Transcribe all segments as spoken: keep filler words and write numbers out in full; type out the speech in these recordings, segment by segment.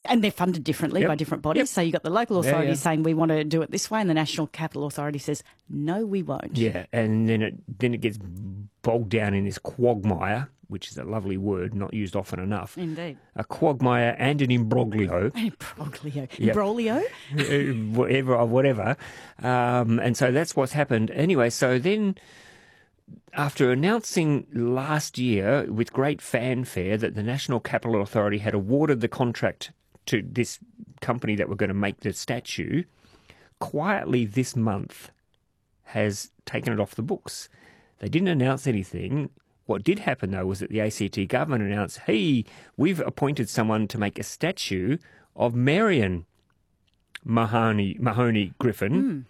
And they're funded differently Yep. by different bodies. Yep. So you've got the local authority yeah. saying we want to do it this way, and the National Capital Authority says, no, we won't. Yeah, and then it then it gets bogged down in this quagmire, which is a lovely word, not used often enough. Indeed. A quagmire and an imbroglio. Imbroglio. Yep. Imbroglio? Uh, whatever, whatever. Um, and so that's what's happened. Anyway, so then after announcing last year with great fanfare that the National Capital Authority had awarded the contract to this company that were going to make the statue, quietly this month has taken it off the books. They didn't announce anything. What did happen, though, was that the A C T government announced, hey, we've appointed someone to make a statue of Marion Mahoney, Mahoney Griffin, Mm.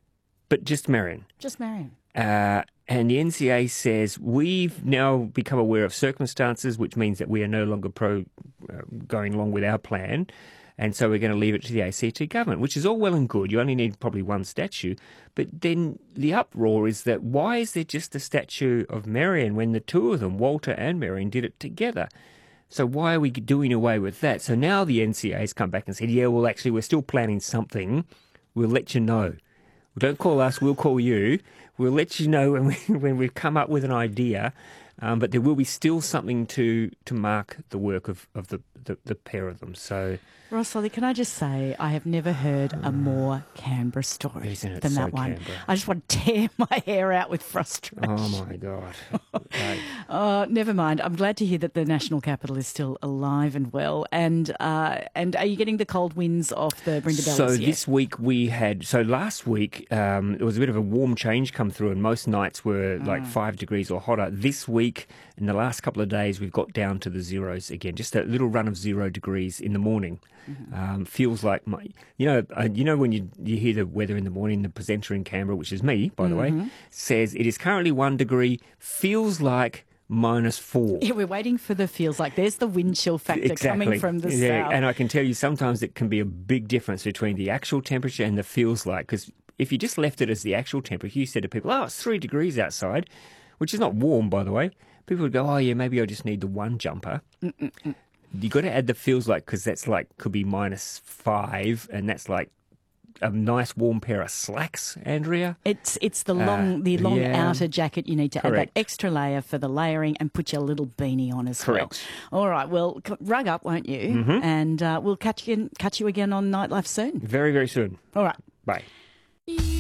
but just Marion. Just Marion. Uh, and the N C A says, we've now become aware of circumstances, which means that we are no longer pro uh, going along with our plan. And so we're going to leave it to the A C T government, which is all well and good. You only need probably one statue. But then the uproar is that why is there just a statue of Marion when the two of them, Walter and Marion, did it together? So why are we doing away with that? So now the N C A has come back and said, yeah, well, actually, we're still planning something. We'll let you know. Don't call us, we'll call you. We'll let you know when, we, when we've come up with an idea. Um, but there will be still something to, to mark the work of, of the, the, the pair of them. So, Ross Lolly, can I just say I have never heard a more Canberra story Isn't it than so that one. Canberra? I just want to tear my hair out with frustration. oh, my God. Right. Uh, never mind. I'm glad to hear that the National Capital is still alive and well. And uh, and are you getting the cold winds off the Brindabellas So yet? this week we had, so last week um, there was a bit of a warm change come through and most nights were like five degrees or hotter. This week, in the last couple of days, we've got down to the zeros again, just a little run of zero degrees in the morning. Mm-hmm. Um, feels like, my, you know, uh, you know when you, you hear the weather in the morning, the presenter in Canberra, which is me, by the Mm-hmm. way, says it is currently one degree, feels like minus four. Yeah, we're waiting for the feels like. There's the wind chill factor Exactly. coming from the yeah, south. and I can tell you sometimes it can be a big difference between the actual temperature and the feels like, because if you just left it as the actual temperature, you said to people, oh, it's three degrees outside, which is not warm, by the way. People would go, oh, yeah, maybe I just need the one jumper. Mm-mm-mm. You got to add the feels like, because that's like, could be minus five, and that's like a nice warm pair of slacks, Andrea. It's it's the long Uh, the long yeah. outer jacket. You need to Correct. add that extra layer for the layering and put your little beanie on as Correct. well. All right, well, c- rug up, won't you? Mm-hmm. And uh, we'll catch you catch you again on Nightlife soon. Very, very soon. All right. Bye.